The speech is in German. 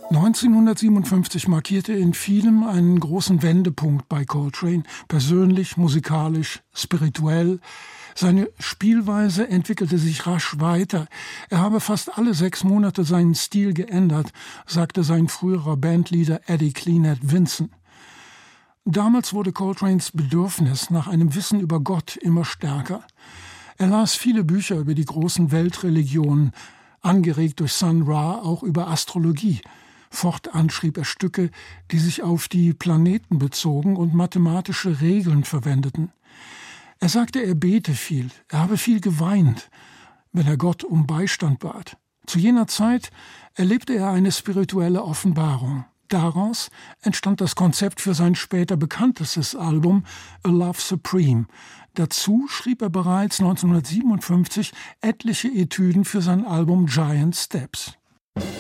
1957 markierte in vielem einen großen Wendepunkt bei Coltrane, persönlich, musikalisch, spirituell. Seine Spielweise entwickelte sich rasch weiter. Er habe fast alle 6 Monate seinen Stil geändert, sagte sein früherer Bandleader Eddie Cleanett Vinson. Damals wurde Coltranes Bedürfnis nach einem Wissen über Gott immer stärker. Er las viele Bücher über die großen Weltreligionen, angeregt durch Sun Ra auch über Astrologie. Fortan schrieb er Stücke, die sich auf die Planeten bezogen und mathematische Regeln verwendeten. Er sagte, er bete viel, er habe viel geweint, wenn er Gott um Beistand bat. Zu jener Zeit erlebte er eine spirituelle Offenbarung. Daraus entstand das Konzept für sein später bekanntestes Album A Love Supreme. Dazu schrieb er bereits 1957 etliche Etüden für sein Album Giant Steps.